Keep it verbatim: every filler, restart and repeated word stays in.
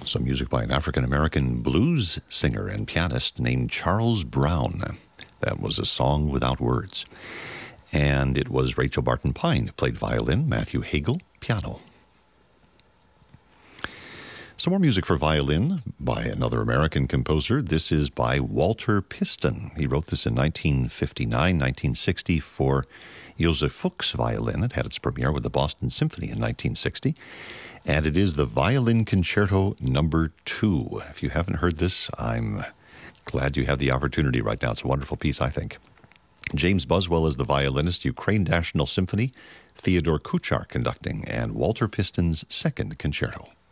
Some music by an African-American blues singer and pianist named Charles Brown. That was A Song Without Words. And it was Rachel Barton Pine who played violin, Matthew Hagel, piano. Some more music for violin by another American composer. This is by Walter Piston. He wrote this in nineteen fifty-nine, nineteen sixty for Josef Fuchs violin. It had its premiere with the Boston Symphony in nineteen sixty. And it is the Violin Concerto Number Two. If you haven't heard this, I'm glad you have the opportunity right now. It's a wonderful piece, I think. James Buswell is the violinist, Ukraine National Symphony, Theodore Kuchar conducting, and Walter Piston's Second Concerto.